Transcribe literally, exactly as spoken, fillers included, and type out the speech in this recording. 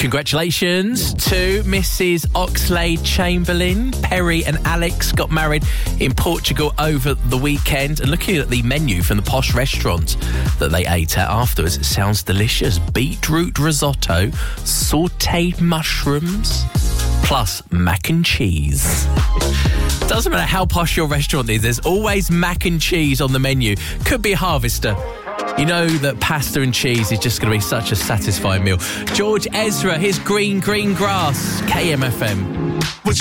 Congratulations to Missus Oxlade Chamberlain. Perry and Alex got married in Portugal over the weekend. And looking at the menu from the posh restaurant that they ate at afterwards, it sounds delicious. Beetroot risotto, sautéed mushrooms, plus mac and cheese. Doesn't matter how posh your restaurant is, there's always mac and cheese on the menu. Could be a Harvester. You know that pasta and cheese is just going to be such a satisfying meal. George Ezra, his Green Green Grass, K M F M.